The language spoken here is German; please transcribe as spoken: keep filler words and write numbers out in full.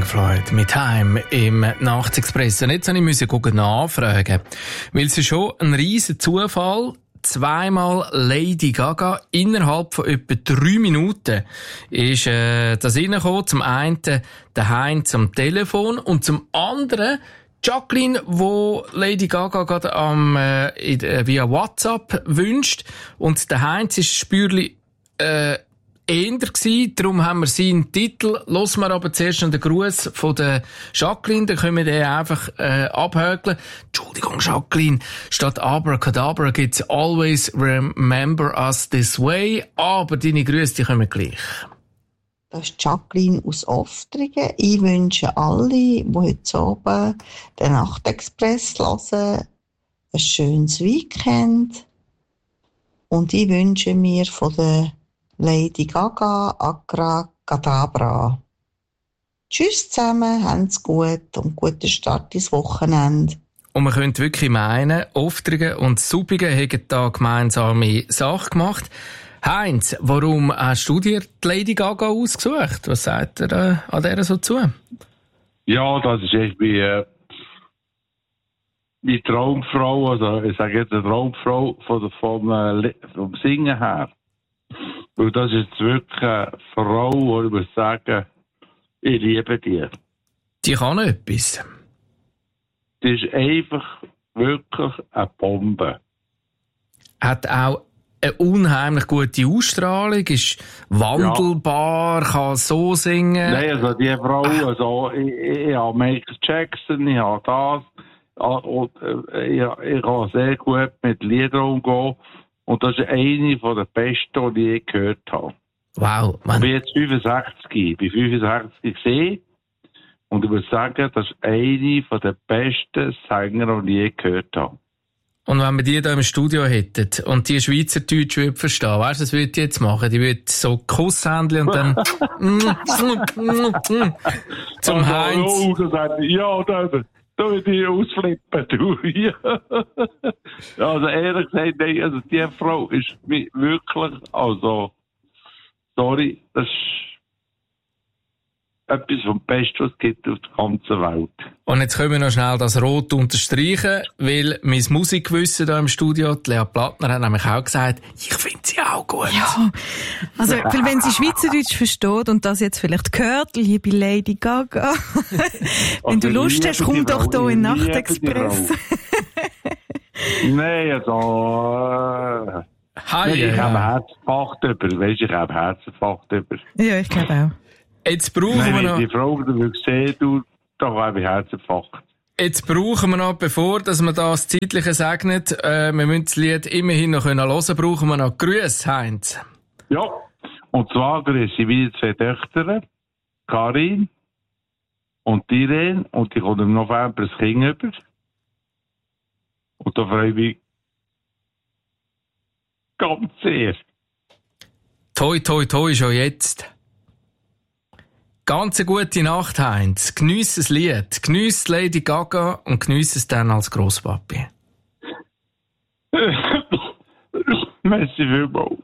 Pink Floyd mit Time im Nachtexpress. Und jetzt musste ich nachfragen, weil es ist schon ein riesen Zufall. Zweimal Lady Gaga innerhalb von etwa drei Minuten ist äh, das reingekommen. Zum einen der Heinz am Telefon und zum anderen Jacqueline, wo Lady Gaga gerade am äh, äh, via WhatsApp wünscht. Und der Heinz ist spürlich äh, eher gsi, darum haben wir seinen Titel. Hören wir aber zuerst noch den Gruß von der Jacqueline, dann können wir den einfach äh, abhökeln. Entschuldigung, Jacqueline, statt Abracadabra gibt's Always Remember Us This Way, aber deine Grüße, die kommen gleich. Das ist Jacqueline aus Oftringen. Ich wünsche alle, die heute oben den Nachtexpress hören, ein schönes Weekend. Und ich wünsche mir von der Lady Gaga, Abracadabra. Tschüss zusammen, habt's gut und guten Start ins Wochenende. Und man könnte wirklich meinen, Oftringen und Suppigen hätten da gemeinsame Sache gemacht. Heinz, warum hast du dir die Lady Gaga ausgesucht? Was sagt er äh, an der so zu? Ja, das ist echt wie äh, die Traumfrau, also ich sage jetzt eine Traumfrau von, von, äh, vom Singen her. Weil das ist wirklich eine Frau, wo ich muss sagen, ich liebe die. Die kann etwas. Die ist einfach wirklich eine Bombe. Hat auch eine unheimlich gute Ausstrahlung, ist wandelbar, ja. Kann so singen. Nein, also die Frau, also ich, ich habe Michael Jackson, ich habe das, und ich, ich kann sehr gut mit Liedern umgehen. Und das ist eine der besten, die ich gehört habe. Wow, Mann. Ich bin jetzt fünfundsechzig, ich bin fünfundsechzig gesehen. Und ich muss sagen, das ist eine der besten Sänger, die ich gehört habe. Und wenn wir die hier im Studio hätten und die Schweizerdeutsch würde verstehen, weißt du, was würde die jetzt machen? Die würde so Kusshändchen und dann zum also, Heinz. Oh, das hat, ja, da, da würde ich ausflippen, du. Ja. Also ehrlich gesagt, nein, also die Frau ist wirklich, also, sorry, das ist etwas vom Besten, was es gibt auf der ganzen Welt. Und jetzt können wir noch schnell das Rot unterstreichen, weil mein Musikgewissen hier im Studio, Lea Plattner, hat nämlich auch gesagt, ich finde sie auch gut. Ja, also weil wenn sie Schweizerdeutsch versteht und das jetzt vielleicht hört, liebe Lady Gaga, wenn du Lust hast, komm doch hier in Nachtexpress. Nein, also... Äh, Hi, ich ja. habe Herzinfarkt über, weißt du, ich habe Herzinfarkt über. Ja, ich glaube auch. Jetzt brauchen Nein, wir noch... die Frau, die du siehst, du, da habe ich Herzinfarkt. Jetzt brauchen wir noch, bevor dass wir das Zeitliche segnen, äh, wir müssen das Lied immerhin noch hören können, brauchen wir noch Grüße, Heinz. Ja, und zwar grüße ich wieder zwei Töchter, Karin und Irene, und die kommt im November das Kind über. Und da freue ich mich ganz sehr. Toi, toi, toi, schon jetzt. Ganz eine gute Nacht, Heinz. Geniess das Lied, geniess Lady Gaga und geniess es dann als Grosspapi. Merci vielmals.